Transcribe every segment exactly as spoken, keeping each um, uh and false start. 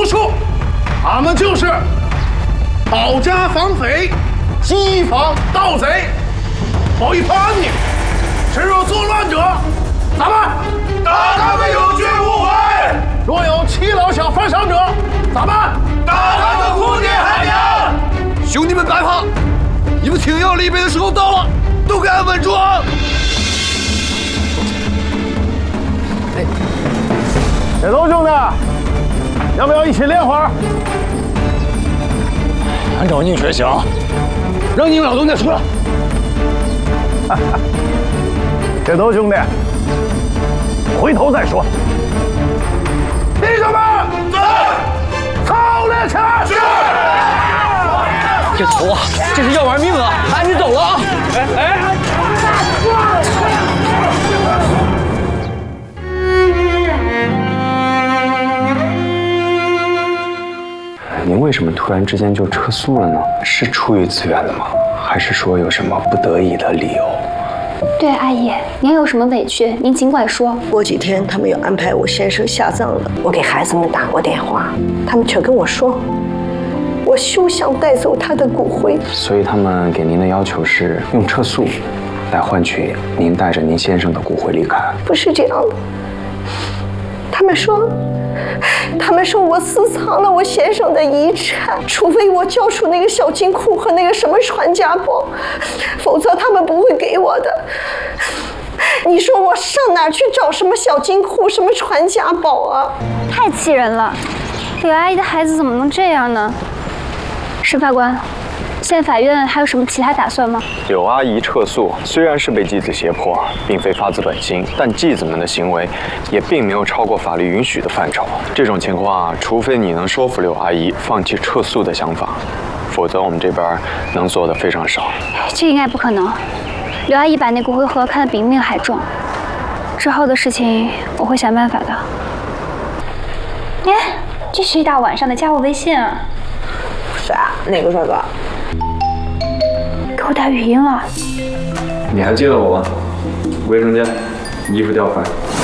数，他们就是保家防匪、激防盗贼。保一判你，谁若作乱者，咋办？ 打他们有去无回。 若有欺老小犯上者，咋办？ 打他们哭爹喊娘。 兄弟们别怕，你们挺要离别的时候到了，都给俺稳住啊！ 哎，铁头兄弟，要不要一起练会儿？ 俺找你学行，让你们老东家出来。 铁头兄弟，回头再说。弟兄们， 走！ 操练起来！ 是。 铁头啊，这是要玩命啊！俺就走了啊！哎哎。 您为什么突然之间就撤诉了呢？是出于自愿的吗？还是说有什么不得已的理由？ 对，阿姨，您有什么委屈，您尽管说。 过几天他们要安排我先生下葬了，我给孩子们打过电话，他们却跟我说，我休想带走他的骨灰。 所以他们给您的要求是用撤诉来换取您带着您先生的骨灰离开？ 不是这样的，他们说。他们说我私藏了我先生的遗产，除非我交出那个小金库和那个什么传家宝，否则他们不会给我的。你说我上哪儿去找什么小金库、什么传家宝啊？ 太气人了！柳阿姨的孩子怎么能这样呢？审法官，现在法院还有什么其他打算吗？ 柳阿姨撤诉虽然是被继子胁迫，并非发自本心，但继子们的行为也并没有超过法律允许的范畴。这种情况，除非你能说服柳阿姨放弃撤诉的想法，否则我们这边能做的非常少。 这应该不可能。柳阿姨把那骨灰盒看得比命还重，之后的事情我会想办法的。哎，这是一大晚上的加我微信啊？ 谁啊？哪个帅哥？ 给我打语音了。 你还记得我吗？卫生间，衣服掉快。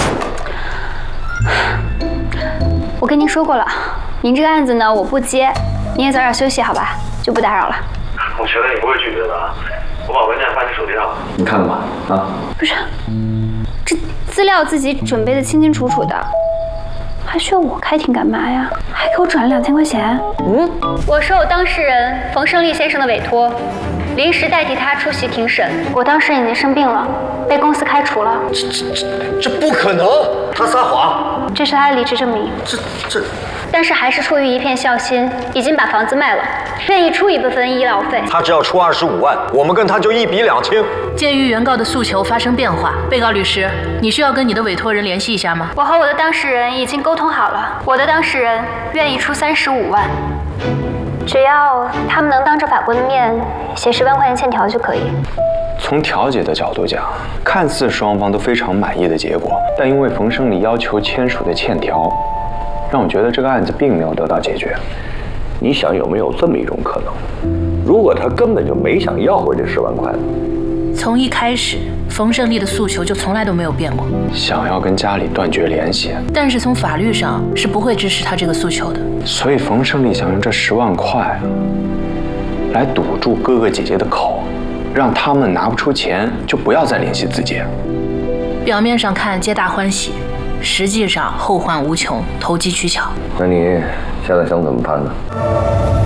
我跟您说过了，您这个案子呢，我不接，您也早点休息，好吧？就不打扰了。 我觉得你不会拒绝的，我把文件放你手机上了。 你看了吧？啊？ 不是，这资料自己准备的清清楚楚的，还需要我开庭干嘛呀？还给我转了两千块钱。嗯，我受当事人冯胜利先生的委托，临时代替他出席庭审。我当时已经生病了，被公司开除了。 这这这这不可能！他撒谎。 这是他的离职证明。 这这。 但是还是出于一片孝心，已经把房子卖了，愿意出一部分医疗费。 他只要出二十五万，我们跟他就一笔两清。 鉴于原告的诉求发生变化，被告律师，你需要跟你的委托人联系一下吗？ 我和我的当事人已经沟通好了，我的当事人愿意出三十五万，只要他们能当着法官的面写十万块钱欠条就可以。 从调解的角度讲，看似双方都非常满意的结果，但因为冯胜利要求签署的欠条，让我觉得这个案子并没有得到解决。 你想有没有这么一种可能？如果他根本就没想要回这十万块， 从一开始，冯胜利的诉求就从来都没有变过， 想要跟家里断绝联系。 但是从法律上是不会支持他这个诉求的。 所以冯胜利想用这十万块来堵住哥哥姐姐的口，让他们拿不出钱，就不要再联系自己。 表面上看皆大欢喜，实际上后患无穷，投机取巧。 那你现在想怎么判呢？